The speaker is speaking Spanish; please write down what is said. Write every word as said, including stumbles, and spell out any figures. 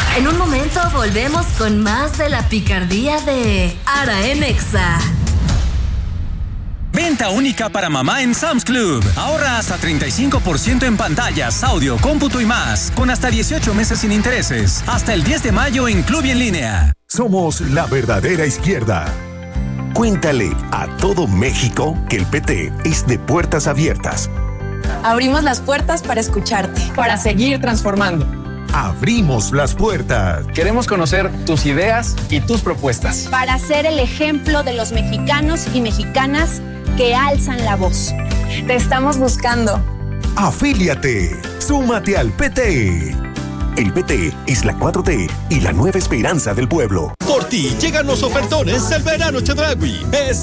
En un momento volvemos con más de la picardía de Ara en Exa. Venta única para mamá en Sam's Club. Ahorra hasta treinta y cinco por ciento en pantallas, audio, cómputo y más. Con hasta dieciocho meses sin intereses. Hasta el diez de mayo en Club y en línea. Somos la verdadera izquierda. Cuéntale a todo México que el P T es de puertas abiertas. Abrimos las puertas para escucharte. Para seguir transformando. Abrimos las puertas. Queremos conocer tus ideas y tus propuestas. Para ser el ejemplo de los mexicanos y mexicanas que alzan la voz. Te estamos buscando. Afíliate. Súmate al P T. El P T es la cuatro T y la nueva esperanza del pueblo. Por ti llegan los ofertones del verano Chedraui. Es